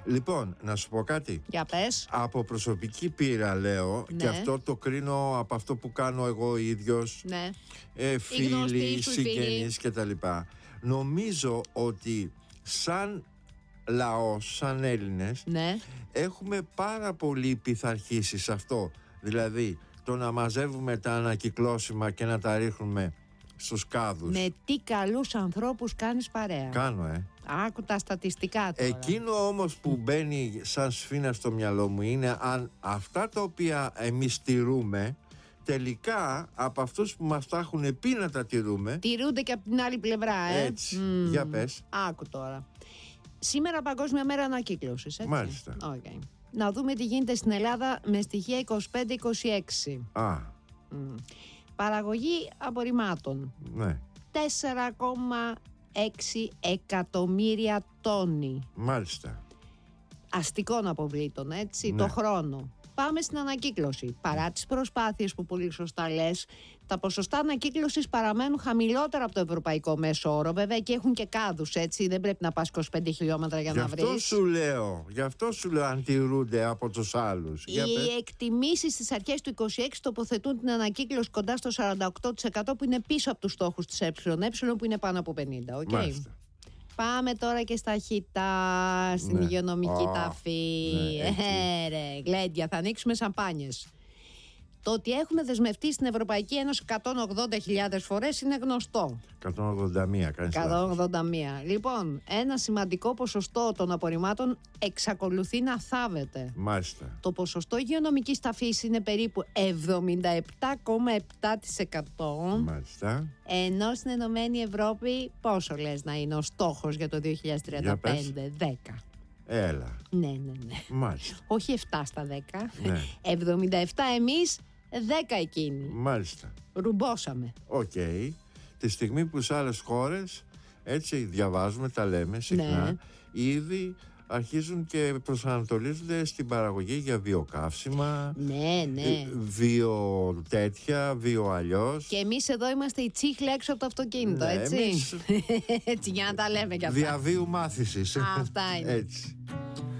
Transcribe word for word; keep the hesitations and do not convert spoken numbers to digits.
Λοιπόν, να σου πω κάτι. Για πες. Από προσωπική πείρα λέω, Ναι. και αυτό το κρίνω από αυτό που κάνω εγώ ίδιος, Ναι. ε, γνωστοί φίλοι, σου, συγγενείς κτλ. Νομίζω ότι σαν λαός, σαν Έλληνες, Ναι. έχουμε πάρα πολύ πειθαρχήσει σε αυτό. Δηλαδή το να μαζεύουμε τα ανακυκλώσιμα και να τα ρίχνουμε στους κάδους. Με τι καλούς ανθρώπους κάνεις παρέα. Κάνω, ε. Άκου τα στατιστικά τώρα. Εκείνο όμως που μπαίνει σαν σφήνα στο μυαλό μου είναι αν αυτά τα οποία εμείς τηρούμε τελικά από αυτούς που μας τα έχουν πει να τα τηρούμε. Τηρούνται και από την άλλη πλευρά, ε. Έτσι. Μμμ. Για πες. Άκου τώρα. Σήμερα Παγκόσμια Μέρα Ανακύκλωσης, έτσι. Μάλιστα. Okay. Να δούμε τι γίνεται στην Ελλάδα με στοιχεία είκοσι πέντε είκοσι έξι. Α, Mm. Παραγωγή απορριμμάτων. ναι. τέσσερα κόμμα έξι εκατομμύρια τόνοι Μάλιστα. αστικών αποβλήτων, έτσι, Ναι. το χρόνο. Πάμε στην ανακύκλωση. Παρά τις προσπάθειες που πολύ σωστά λες, τα ποσοστά ανακύκλωσης παραμένουν χαμηλότερα από το ευρωπαϊκό μέσο όρο. Βέβαια και έχουν και κάδους, έτσι. Δεν πρέπει να πας είκοσι πέντε χιλιόμετρα για Γι' να αυτό βρεις. σου λέω, γι' αυτό σου λέω αν τηρούνται από τους άλλους. Για Οι πες. εκτιμήσεις στις αρχές του είκοσι έξι τοποθετούν την ανακύκλωση κοντά στο σαράντα οκτώ τοις εκατό που είναι πίσω από τους στόχους της ΕΕ που είναι πάνω από πενήντα. Okay? Μάλιστα. Πάμε τώρα και στα χιτά, στην Ναι. υγειονομική Α, ταφή. ναι, έτσι. Ε, ρε, γλέντια, θα ανοίξουμε σαμπάνιες. Το ότι έχουμε δεσμευτεί στην Ευρωπαϊκή Ένωση εκατόν ογδόντα χιλιάδες φορές είναι γνωστό. εκατόν ογδόντα μία, κάνεις λάθος. εκατόν ογδόντα μία. Λοιπόν, ένα σημαντικό ποσοστό των απορριμμάτων εξακολουθεί να θάβεται. Μάλιστα. Το ποσοστό υγειονομικής ταφής είναι περίπου εβδομήντα επτά κόμμα επτά τοις εκατό. Μάλιστα. Ενώ στην Ενωμένη Ευρώπη πόσο λες να είναι ο στόχος για το δύο χιλιάδες τριάντα πέντε? δέκα. Έλα. Ναι, ναι, ναι. Μάλιστα. Όχι επτά στα δέκα. Ναι. εβδομήντα επτά εμείς, δέκα εκείνοι. Μάλιστα. Ρουμπόσαμε. Οκ. Τη στιγμή που σε άλλες χώρες, έτσι διαβάζουμε, τα λέμε συχνά, Ναι. ήδη αρχίζουν και προσανατολίζονται στην παραγωγή για βιοκαύσιμα, Ναι, ναι. ε, βιο τέτοια, βιο αλλιώς. Και εμείς εδώ είμαστε η τσίχλα έξω από το αυτοκίνητο, Ναι, έτσι. εμείς- Έτσι, για να τα λέμε κι αυτά. Διαβίου μάθησης. Αυτά είναι. Έτσι.